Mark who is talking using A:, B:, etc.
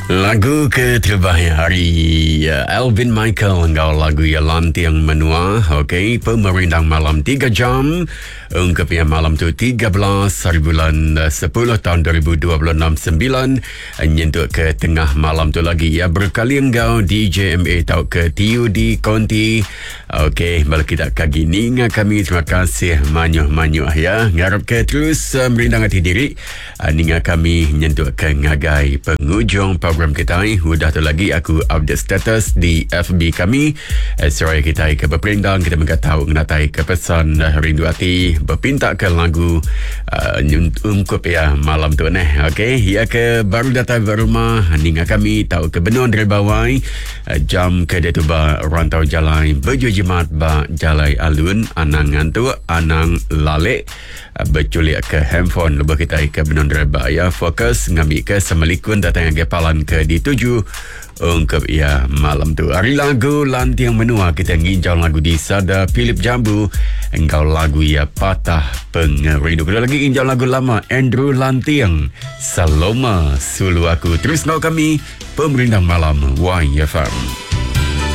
A: Lagu ke terbaik hari Alvin Michael, engkau lagu yang lantiang menua. Okey, pemerintah malam 3 jam. Ungkap yang malam tu 13 hari bulan 10 tahun 2026 9 nyentuh ke tengah malam tu lagi ya. Berkali engkau DJ MA tau ke TUD Konti. Okey, bala kita kagi ninga kami terima kasih manyuh-manyuh ya. Ngarap ke terus merindang hati diri. Ninga kami nyentuh ke ngagai penghujung program kita. Udah tu lagi aku update status di FB kami. Seraya kita ke berperindang, kita mengatahu ngenatai ke pesan rindu hati berpinta ke lagu ungkup ya malam tu okey, ya ke baru datang ke rumah ninga kami tahu ke benua dari bawah jam ke dia tu ba rantau jalan baju jimat ba jalai alun anang ngantu anang lalik berculik ke handphone lebih kita ke benua dari bawah ya fokus ngambil ke semalikun datang ke palan ke dituju ungkap ya malam tu hari lagu lantiang menua kita nginjau lagu di Sada Philip Jambu engkau lagu ya patah pengerindu kedua lagi nginjau lagu lama Andrew Lantiang Saloma Sulu Aku terus ngau kami pemerintah malam YFM.